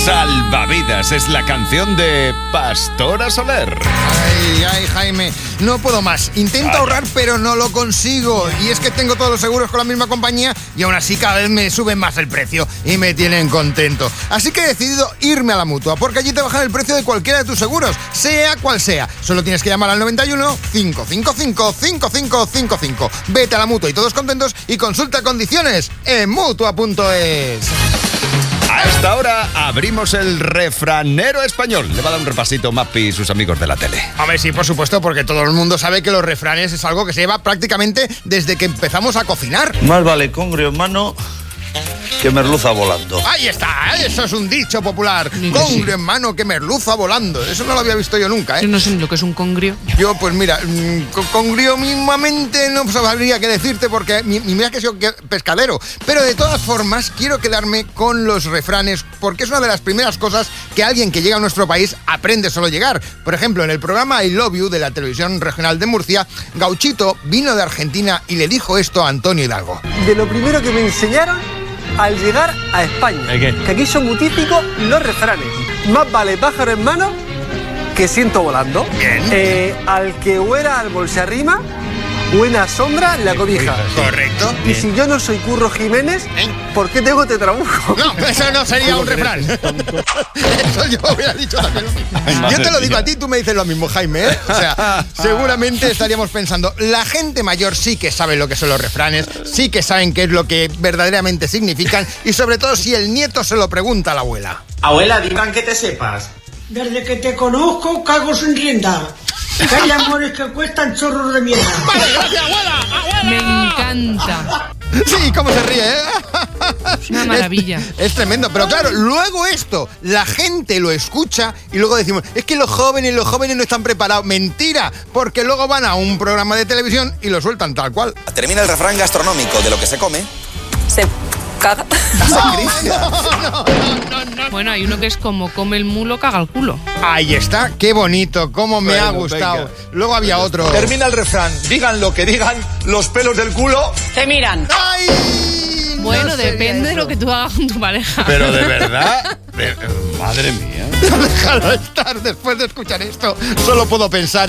Salvavidas es la canción de Pastora Soler. Ay, Jaime, no puedo más. Intento ahorrar, pero no lo consigo. Y es que tengo todos los seguros con la misma compañía y aún así cada vez me suben más el precio y me tienen contento. Así que he decidido irme a la Mutua, porque allí te bajan el precio de cualquiera de tus seguros, sea cual sea. Solo tienes que llamar al 91 555 5555. Vete a la Mutua y todos contentos y consulta condiciones en Mutua.es. A esta hora abrimos el refranero español. Le va a dar un repasito Mapi y sus amigos de la tele. A ver, sí, por supuesto, porque todo el mundo sabe que los refranes es algo que se lleva prácticamente desde que empezamos a cocinar. Más vale congrio en mano que merluza volando. Ahí está, eso es un dicho popular. Congrio en mano que merluza volando. Eso no lo había visto yo nunca, ¿eh? Yo no sé lo que es un congrio. Yo, pues mira, congrio mismamente no sabría qué decirte porque mira que soy pescadero. Pero de todas formas, quiero quedarme con los refranes porque es una de las primeras cosas que alguien que llega a nuestro país aprende solo llegar. Por ejemplo, en el programa I Love You de la televisión regional de Murcia, Gauchito vino de Argentina y le dijo esto a Antonio Hidalgo. De lo primero que me enseñaron al llegar a España, que aquí son muy típicos los refranes. Más vale pájaro en mano que ciento volando. Bien. Al que huela al se arrima, buena sombra la cobija. Correcto. Y si yo no soy Curro Jiménez, ¿por qué tengo tetrabuco? No, eso no sería un refrán. Eso yo hubiera dicho también. Yo te lo digo a ti, tú me dices lo mismo, Jaime, ¿eh? O sea, seguramente estaríamos pensando, la gente mayor sí que sabe lo que son los refranes, sí que saben qué es lo que verdaderamente significan y sobre todo si el nieto se lo pregunta a la abuela. Abuela, digan que te sepas. Desde que te conozco, cago sin rienda. Que hay amores que cuestan chorros de mierda. Vale, gracias, abuela. Me encanta. Sí, cómo se ríe, ¿eh? Es una maravilla. Es tremendo, pero claro, luego esto, la gente lo escucha y luego decimos, es que los jóvenes no están preparados. Mentira, porque luego van a un programa de televisión y lo sueltan tal cual. Termina el refrán gastronómico de lo que se come. Se caga. No. Bueno, hay uno que es como come el mulo, caga el culo. Ahí está, qué bonito, cómo me ha gustado. Venga. Luego había otro. Termina el refrán. Digan lo que digan, los pelos del culo Se miran. ¡Ay! Bueno, No sería depende de eso. lo que tú hagas con tu pareja. Pero de verdad, madre mía. Déjalo estar, después de escuchar esto, solo puedo pensar